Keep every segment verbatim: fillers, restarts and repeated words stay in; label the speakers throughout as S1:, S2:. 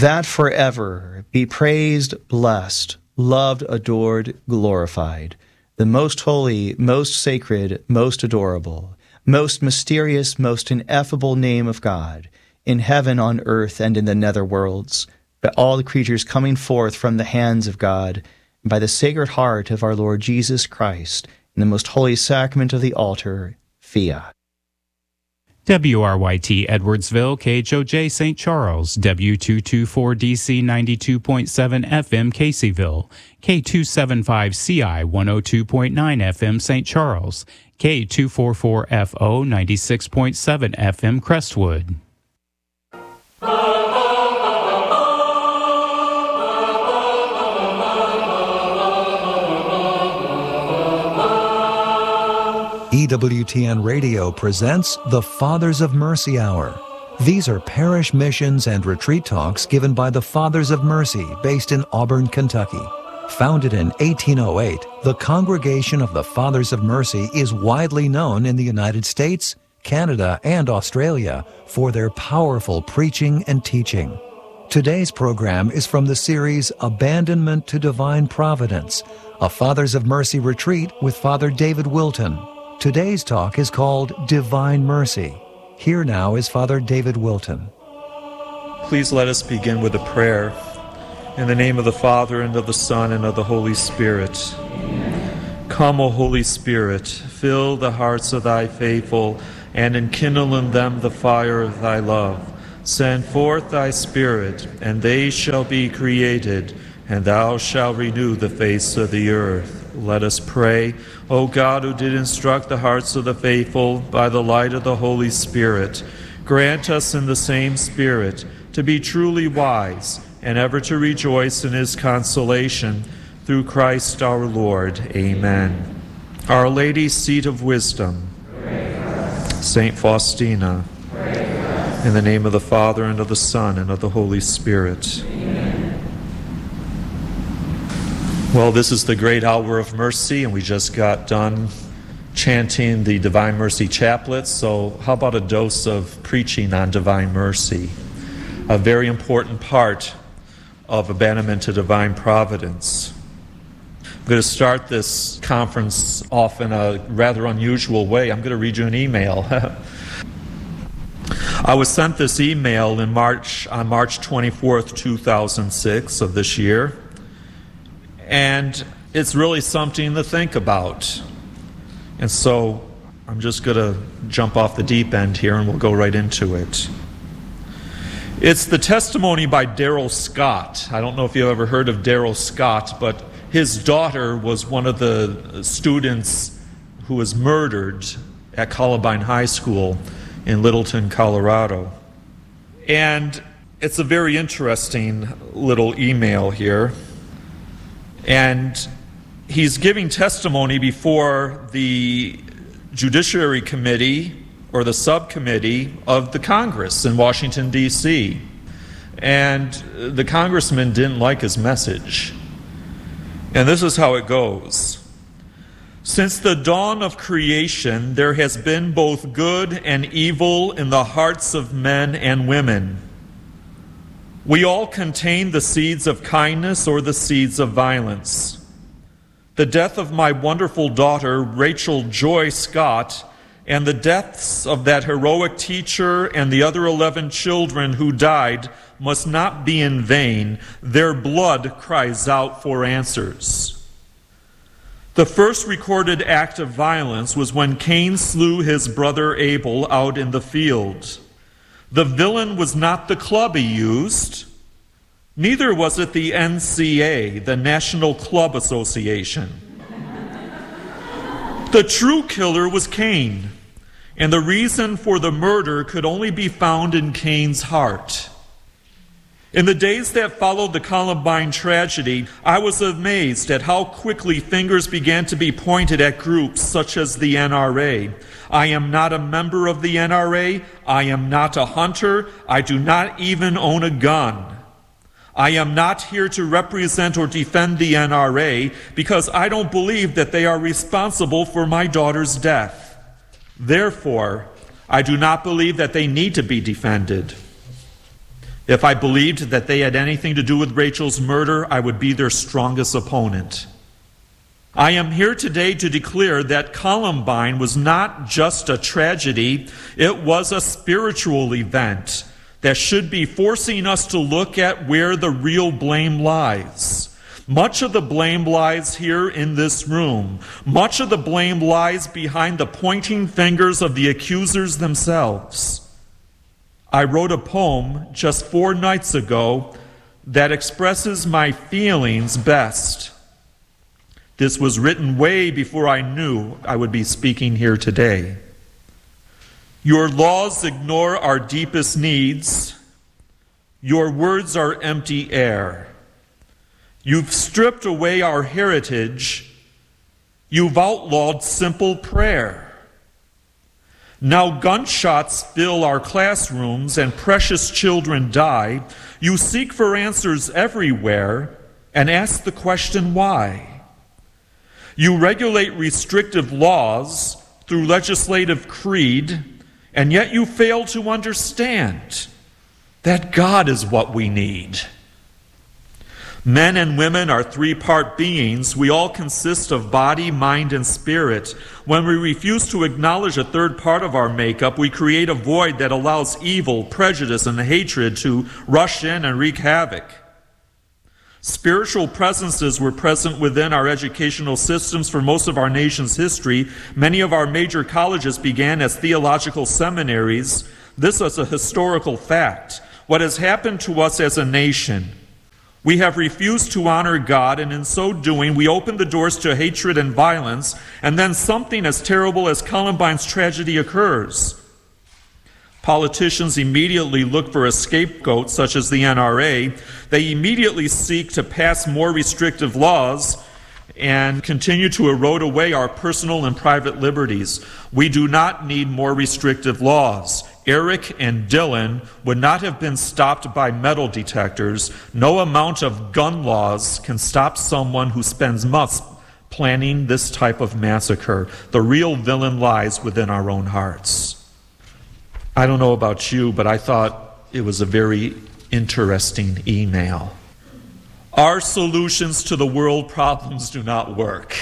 S1: that forever be praised, blessed, loved, adored, glorified, the most holy, most sacred, most adorable, most mysterious, most ineffable name of God, in heaven, on earth, and in the nether worlds, by all the creatures coming forth from the hands of God, and by the sacred heart of our Lord Jesus Christ, in the most holy sacrament of the altar, fiat.
S2: W R Y T Edwardsville, K H O J Saint Charles, W two twenty-four D C ninety-two point seven F M Caseyville, K two seventy-five C I one oh two point nine F M Saint Charles, K two forty-four F O ninety-six point seven F M Crestwood.
S3: E W T N Radio presents the Fathers of Mercy Hour. These are parish missions and retreat talks given by the Fathers of Mercy based in Auburn, Kentucky. Founded in eighteen oh eight, the Congregation of the Fathers of Mercy is widely known in the United States, Canada, and Australia for their powerful preaching and teaching. Today's program is from the series Abandonment to Divine Providence, a Fathers of Mercy retreat with Father David Wilton. Today's talk is called Divine Mercy. Here now is Father David Wilton.
S4: Please let us begin with a prayer. In the name of the Father, and of the Son, and of the Holy Spirit. Amen. Come, O Holy Spirit, fill the hearts of thy faithful, and enkindle in them the fire of thy love. Send forth thy Spirit, and they shall be created, and thou shalt renew the face of the earth. Let us pray. O God, who did instruct the hearts of the faithful by the light of the Holy Spirit, grant us in the same Spirit to be truly wise and ever to rejoice in his consolation, through Christ our Lord. Amen. Our Lady, seat of wisdom, Saint Faustina, in the name of the Father, and of the Son, and of the Holy Spirit. Well, this is the great hour of mercy, and we just got done chanting the Divine Mercy Chaplet, so how about a dose of preaching on Divine Mercy? A very important part of abandonment to divine providence. I'm going to start this conference off in a rather unusual way. I'm going to read you an email. I was sent this email in March, on March twenty-fourth, two thousand six of this year. And it's really something to think about. And so I'm just going to jump off the deep end here and we'll go right into it. It's the testimony by Darrell Scott. I don't know if you've ever heard of Darrell Scott, but his daughter was one of the students who was murdered at Columbine High School in Littleton, Colorado. And it's a very interesting little email here. And he's giving testimony before the Judiciary Committee or the subcommittee of the Congress in Washington, D C And the congressman didn't like his message. And this is how it goes. Since the dawn of creation, there has been both good and evil in the hearts of men and women. We all contain the seeds of kindness or the seeds of violence. The death of my wonderful daughter, Rachel Joy Scott, and the deaths of that heroic teacher and the other eleven children who died must not be in vain. Their blood cries out for answers. The first recorded act of violence was when Cain slew his brother Abel out in the field. The villain was not the club he used. Neither was it the N C A, the National Club Association. The true killer was Cain, and the reason for the murder could only be found in Cain's heart. In the days that followed the Columbine tragedy, I was amazed at how quickly fingers began to be pointed at groups such as the N R A. I am not a member of the N R A. I am not a hunter. I do not even own a gun. I am not here to represent or defend the N R A because I don't believe that they are responsible for my daughter's death. Therefore, I do not believe that they need to be defended. If I believed that they had anything to do with Rachel's murder, I would be their strongest opponent. I am here today to declare that Columbine was not just a tragedy, it was a spiritual event that should be forcing us to look at where the real blame lies. Much of the blame lies here in this room. Much of the blame lies behind the pointing fingers of the accusers themselves. I wrote a poem just four nights ago that expresses my feelings best. This was written way before I knew I would be speaking here today. Your laws ignore our deepest needs. Your words are empty air. You've stripped away our heritage. You've outlawed simple prayer. Now gunshots fill our classrooms and precious children die. You seek for answers everywhere and ask the question why. You regulate restrictive laws through legislative creed, and yet you fail to understand that God is what we need. Men and women are three-part beings. We all consist of body, mind, and spirit. When we refuse to acknowledge a third part of our makeup, we create a void that allows evil, prejudice, and hatred to rush in and wreak havoc. Spiritual presences were present within our educational systems for most of our nation's history. Many of our major colleges began as theological seminaries. This is a historical fact. What has happened to us as a nation? We have refused to honor God, and in so doing, we open the doors to hatred and violence, and then something as terrible as Columbine's tragedy occurs. Politicians immediately look for a scapegoat, such as the N R A. They immediately seek to pass more restrictive laws and continue to erode away our personal and private liberties. We do not need more restrictive laws. Eric and Dylan would not have been stopped by metal detectors. No amount of gun laws can stop someone who spends months planning this type of massacre. The real villain lies within our own hearts. I don't know about you, but I thought it was a very interesting email. Our solutions to the world problems do not work.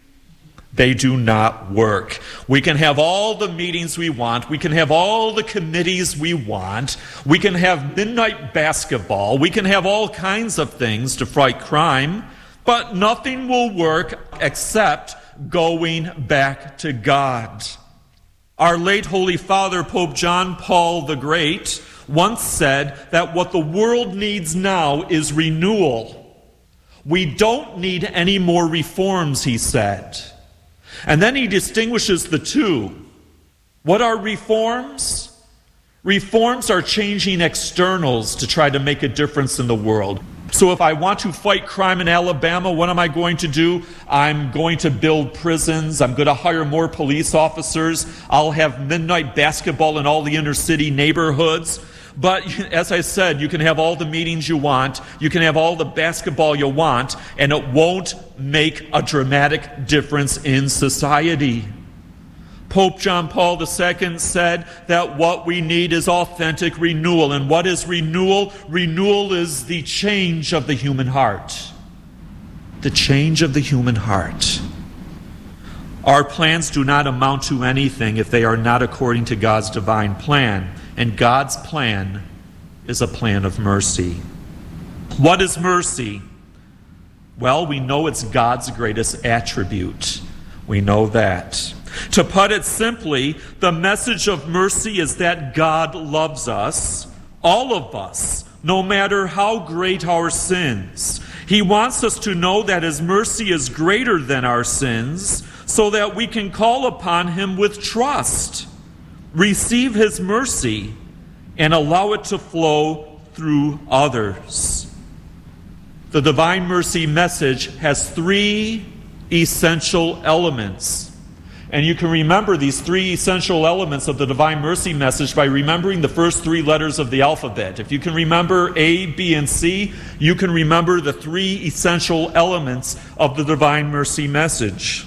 S4: They do not work. We can have all the meetings we want. We can have all the committees we want. We can have midnight basketball. We can have all kinds of things to fight crime, but nothing will work except going back to God. Our late Holy Father, Pope John Paul the Great, once said that what the world needs now is renewal. We don't need any more reforms, he said. And then he distinguishes the two. What are reforms? Reforms are changing externals to try to make a difference in the world. So if I want to fight crime in Alabama, what am I going to do? I'm going to build prisons. I'm going to hire more police officers. I'll have midnight basketball in all the inner city neighborhoods. But as I said, you can have all the meetings you want, you can have all the basketball you want, and it won't make a dramatic difference in society. Pope John Paul the Second said that what we need is authentic renewal. And what is renewal? Renewal is the change of the human heart. The change of the human heart. Our plans do not amount to anything if they are not according to God's divine plan. And God's plan is a plan of mercy. What is mercy? Well, we know it's God's greatest attribute. We know that. To put it simply, the message of mercy is that God loves us, all of us, no matter how great our sins. He wants us to know that His mercy is greater than our sins, so that we can call upon Him with trust, receive His mercy, and allow it to flow through others. The Divine Mercy message has three essential elements. And you can remember these three essential elements of the Divine Mercy message by remembering the first three letters of the alphabet. If you can remember A, B, and C, you can remember the three essential elements of the Divine Mercy message.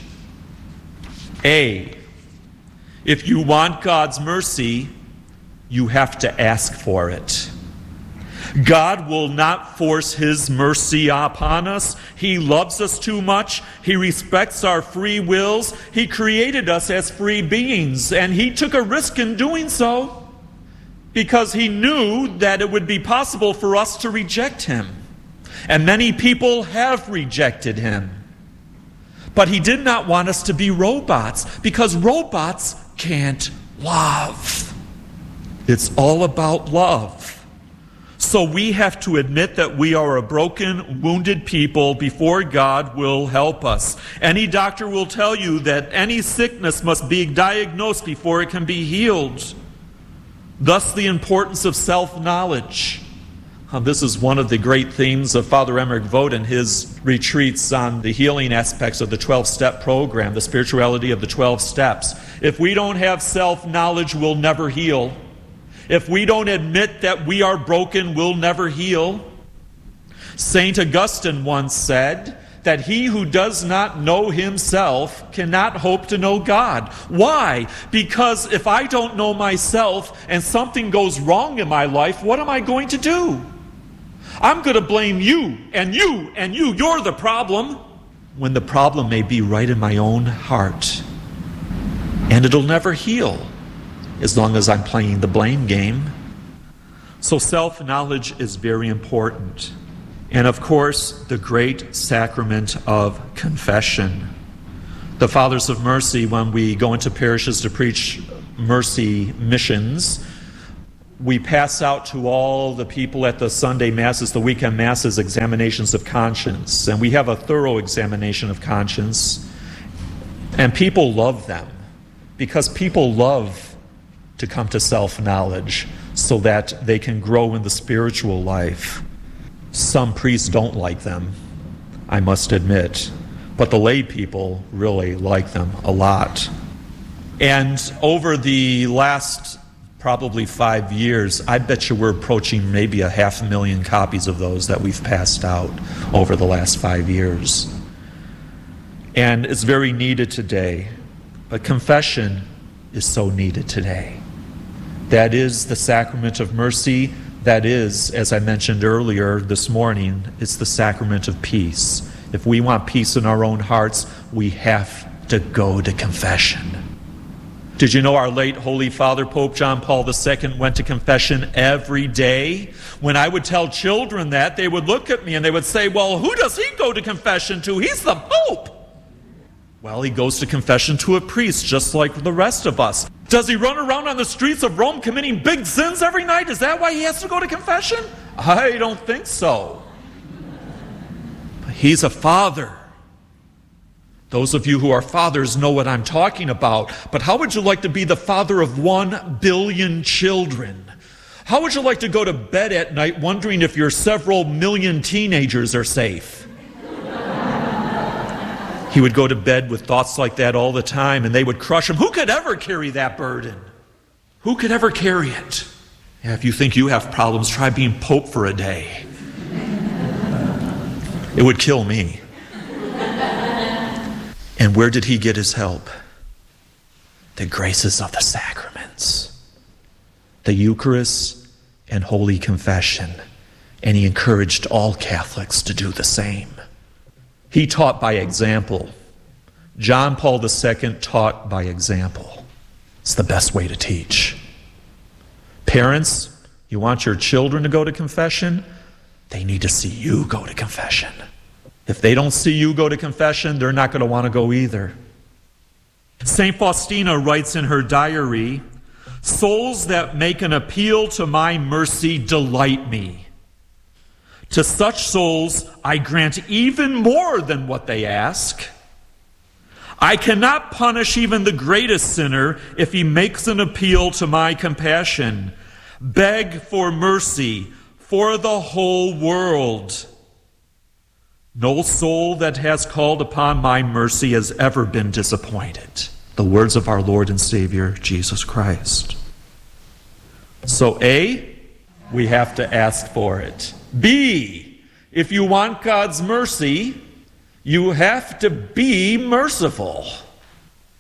S4: A, if you want God's mercy, you have to ask for it. God will not force his mercy upon us. He loves us too much. He respects our free wills. He created us as free beings, and he took a risk in doing so because he knew that it would be possible for us to reject him. And many people have rejected him. But he did not want us to be robots, because robots can't love. It's all about love. So we have to admit that we are a broken, wounded people before God will help us. Any doctor will tell you that any sickness must be diagnosed before it can be healed. Thus the importance of self-knowledge. Uh, this is one of the great themes of Father Emmerich Vogt in his retreats on the healing aspects of the twelve-step program, the spirituality of the twelve steps. If we don't have self-knowledge, we'll never heal. If we don't admit that we are broken, we'll never heal. Saint Augustine once said that he who does not know himself cannot hope to know God. Why? Because if I don't know myself and something goes wrong in my life, what am I going to do? I'm going to blame you and you and you. You're the problem. When the problem may be right in my own heart. And it'll never heal as long as I'm playing the blame game. So self-knowledge is very important. And of course, the great sacrament of confession. The Fathers of Mercy, when we go into parishes to preach mercy missions, we pass out to all the people at the Sunday Masses, the weekend Masses, examinations of conscience. And we have a thorough examination of conscience. And people love them because people love to come to self-knowledge so that they can grow in the spiritual life. Some priests don't like them, I must admit, but the lay people really like them a lot. And over the last probably five years, I bet you we're approaching maybe a half a million copies of those that we've passed out over the last five years. And it's very needed today, but confession is so needed today. That is the sacrament of mercy. That is, as I mentioned earlier this morning, it's the sacrament of peace. If we want peace in our own hearts, we have to go to confession. Did you know our late Holy Father, Pope John Paul the Second, went to confession every day? When I would tell children that, they would look at me and they would say, well, who does he go to confession to? He's the Pope. Well, he goes to confession to a priest, just like the rest of us. Does he run around on the streets of Rome committing big sins every night? Is that why he has to go to confession? I don't think so. But he's a father. Those of you who are fathers know what I'm talking about. But how would you like to be the father of one billion children? How would you like to go to bed at night wondering if your several million teenagers are safe? He would go to bed with thoughts like that all the time, and they would crush him. Who could ever carry that burden? Who could ever carry it? Yeah, if you think you have problems, try being Pope for a day. It would kill me. And where did he get his help? The graces of the sacraments, the Eucharist and Holy Confession. And he encouraged all Catholics to do the same. He taught by example. John Paul the Second taught by example. It's the best way to teach. Parents, you want your children to go to confession? They need to see you go to confession. If they don't see you go to confession, they're not going to want to go either. Saint Faustina writes in her diary, souls that make an appeal to my mercy delight me. To such souls, I grant even more than what they ask. I cannot punish even the greatest sinner if he makes an appeal to my compassion. Beg for mercy for the whole world. No soul that has called upon my mercy has ever been disappointed. The words of our Lord and Savior, Jesus Christ. So A, we have to ask for it. B, if you want God's mercy, you have to be merciful.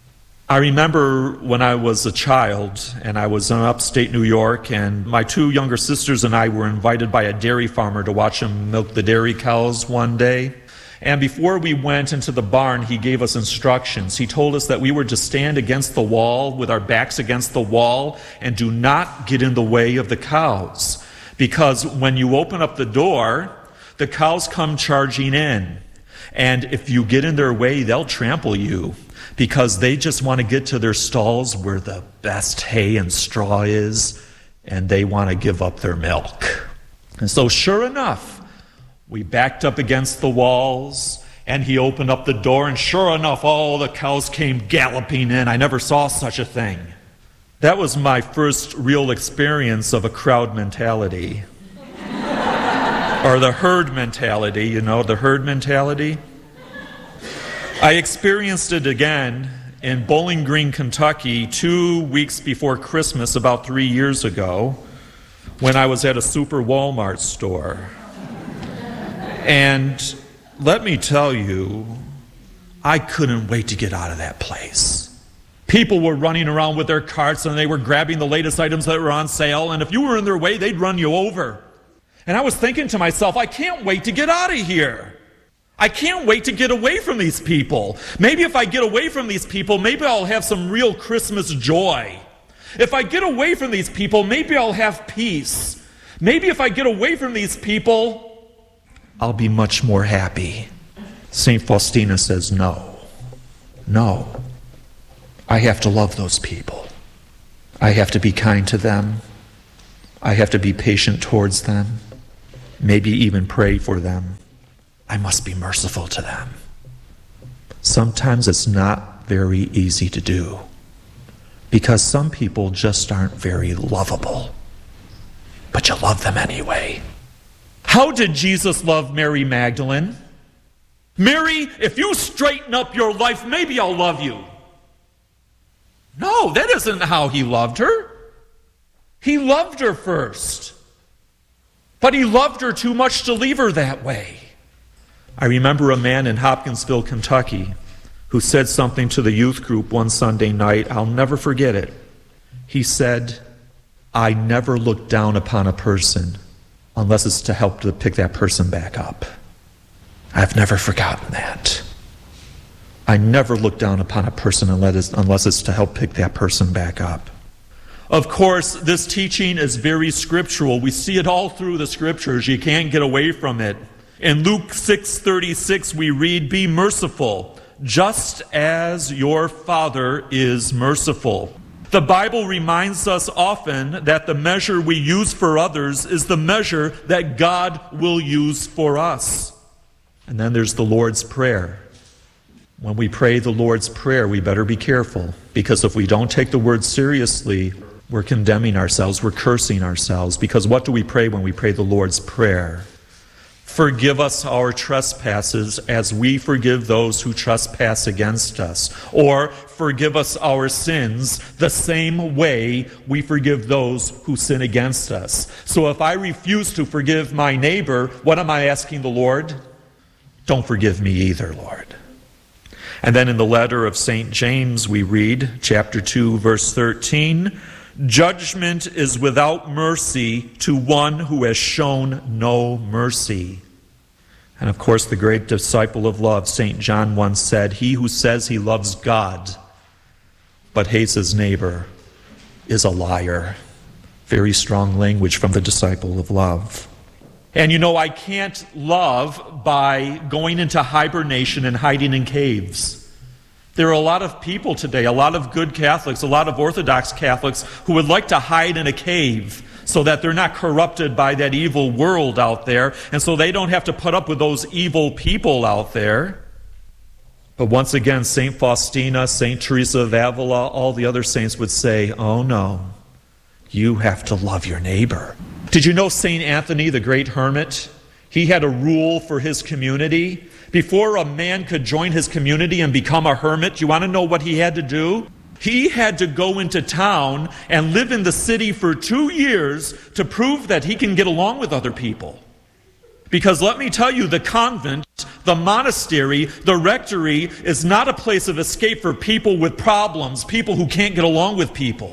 S4: I remember when I was a child and I was in upstate New York, and my two younger sisters and I were invited by a dairy farmer to watch him milk the dairy cows one day. And before we went into the barn, he gave us instructions. He told us that we were to stand against the wall with our backs against the wall and do not get in the way of the cows. Because when you open up the door, the cows come charging in. And if you get in their way, they'll trample you, because they just want to get to their stalls where the best hay and straw is, and they want to give up their milk. And so sure enough, we backed up against the walls, and he opened up the door, and sure enough, all the cows came galloping in. I never saw such a thing. That was my first real experience of a crowd mentality. Or the herd mentality, you know, the herd mentality. I experienced it again in Bowling Green, Kentucky, two weeks before Christmas, about three years ago, when I was at a Super Walmart store. And let me tell you, I couldn't wait to get out of that place. People were running around with their carts, and they were grabbing the latest items that were on sale, and if you were in their way, they'd run you over. And I was thinking to myself, I can't wait to get out of here. I can't wait to get away from these people. Maybe if I get away from these people, maybe I'll have some real Christmas joy. If I get away from these people, maybe I'll have peace. Maybe if I get away from these people, I'll be much more happy. Saint Faustina says, no, no. I have to love those people. I have to be kind to them. I have to be patient towards them. Maybe even pray for them. I must be merciful to them. Sometimes it's not very easy to do, because some people just aren't very lovable. But you love them anyway. How did Jesus love Mary Magdalene? Mary, if you straighten up your life, maybe I'll love you. No, that isn't how he loved her. He loved her first. But he loved her too much to leave her that way. I remember a man in Hopkinsville, Kentucky, who said something to the youth group one Sunday night. I'll never forget it. He said, I never look down upon a person unless it's to help to pick that person back up. I've never forgotten that. I never look down upon a person unless it's to help pick that person back up. Of course, this teaching is very scriptural. We see it all through the scriptures. You can't get away from it. In Luke six thirty-six, we read, be merciful, just as your Father is merciful. The Bible reminds us often that the measure we use for others is the measure that God will use for us. And then there's the Lord's Prayer. When we pray the Lord's Prayer, we better be careful, because if we don't take the word seriously, we're condemning ourselves, we're cursing ourselves. Because what do we pray when we pray the Lord's Prayer? Forgive us our trespasses as we forgive those who trespass against us. Or forgive us our sins the same way we forgive those who sin against us. So if I refuse to forgive my neighbor, what am I asking the Lord? Don't forgive me either, Lord. And then in the letter of Saint James we read, chapter two, verse thirteen, judgment is without mercy to one who has shown no mercy. And of course, the great disciple of love, Saint John, once said, he who says he loves God but hates his neighbor is a liar. Very strong language from the disciple of love. And you know, I can't love by going into hibernation and hiding in caves. There are a lot of people today, a lot of good Catholics, a lot of Orthodox Catholics who would like to hide in a cave so that they're not corrupted by that evil world out there, and so they don't have to put up with those evil people out there. But once again, Saint Faustina, Saint Teresa of Avila, all the other saints would say, oh no, you have to love your neighbor. Did you know Saint Anthony, the great hermit? He had a rule for his community. Before a man could join his community and become a hermit, you want to know what he had to do? He had to go into town and live in the city for two years to prove that he can get along with other people. Because let me tell you, the convent The monastery, the rectory, is not a place of escape for people with problems, people who can't get along with people.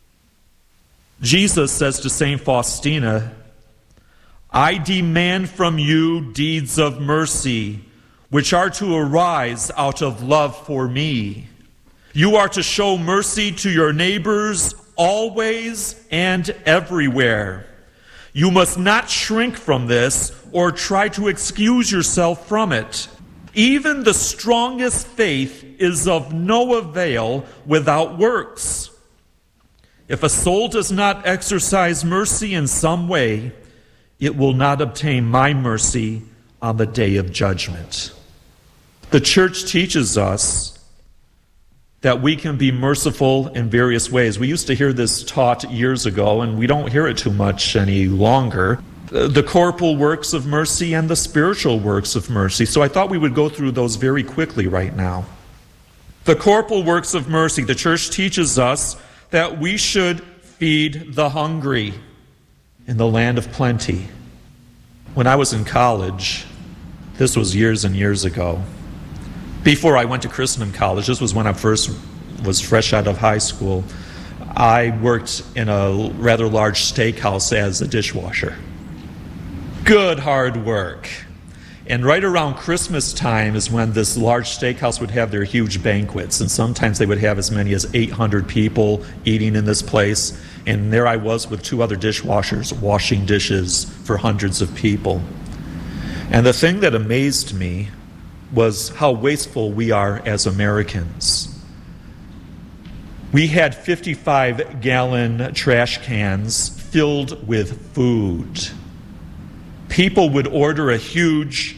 S4: Jesus says to Saint Faustina, I demand from you deeds of mercy, which are to arise out of love for me. You are to show mercy to your neighbors always and everywhere. You must not shrink from this or try to excuse yourself from it. Even the strongest faith is of no avail without works. If a soul does not exercise mercy in some way, it will not obtain my mercy on the day of judgment. The church teaches us that we can be merciful in various ways. We used to hear this taught years ago, and we don't hear it too much any longer. The corporal works of mercy and the spiritual works of mercy. So I thought we would go through those very quickly right now. The corporal works of mercy, the church teaches us that we should feed the hungry in the land of plenty. When I was in college, this was years and years ago, before I went to Christendom College, this was when I first was fresh out of high school, I worked in a rather large steakhouse as a dishwasher. Good hard work. And right around Christmas time is when this large steakhouse would have their huge banquets, and sometimes they would have as many as eight hundred people eating in this place. And there I was with two other dishwashers washing dishes for hundreds of people. And the thing that amazed me was how wasteful we are as Americans. We had fifty-five gallon trash cans filled with food. People would order a huge